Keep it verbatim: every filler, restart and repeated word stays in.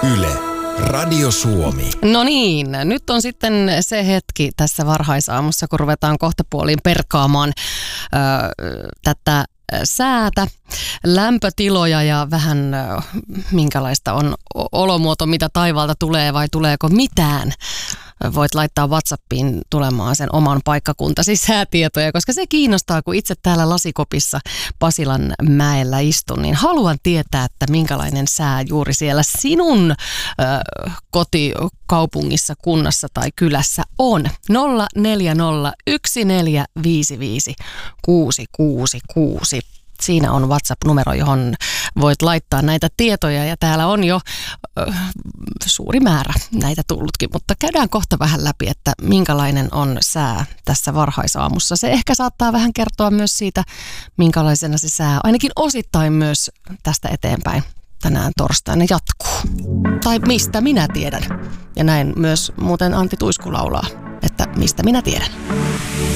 Yle, Radio Suomi. No niin, nyt on sitten se hetki tässä varhaisaamussa, kun ruvetaan kohtapuoliin perkaamaan ö, tätä säätä, lämpötiloja ja vähän ö, minkälaista on olomuoto, mitä taivaalta tulee vai tuleeko mitään. Voit laittaa WhatsAppiin tulemaan sen oman paikkakuntasi säätietoja, koska se kiinnostaa, kun itse täällä Lasikopissa Pasilan mäellä istun, niin haluan tietää, että minkälainen sää juuri siellä sinun ö, kotikaupungissa, kunnassa tai kylässä on. nolla neljä nolla yksi neljä viisi viisi kuusi kuusi kuusi. Siinä on WhatsApp-numero, johon voit laittaa näitä tietoja ja täällä on jo ö, suuri määrä näitä tullutkin, mutta käydään kohta vähän läpi, että minkälainen on sää tässä varhaisaamussa. Se ehkä saattaa vähän kertoa myös siitä, minkälaisena se sää ainakin osittain myös tästä eteenpäin tänään torstaina jatkuu. Tai mistä minä tiedän. Ja näin myös muuten Antti Tuisku laulaa, että mistä minä tiedän.